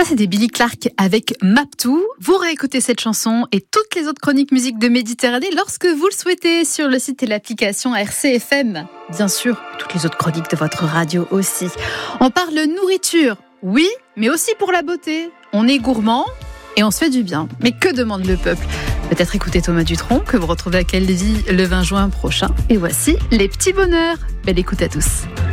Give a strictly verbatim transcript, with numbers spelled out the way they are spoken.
Ça, c'était Billy Clark avec Maptoo. Vous réécoutez cette chanson et toutes les autres chroniques musique de Méditerranée lorsque vous le souhaitez sur le site et l'application R C F M. Bien sûr, toutes les autres chroniques de votre radio aussi. On parle nourriture, oui, mais aussi pour la beauté. On est gourmand et on se fait du bien. Mais que demande le peuple ? Peut-être écouter Thomas Dutronc, que vous retrouvez à Calvi le vingt juin prochain. Et voici les petits bonheurs. Belle écoute à tous.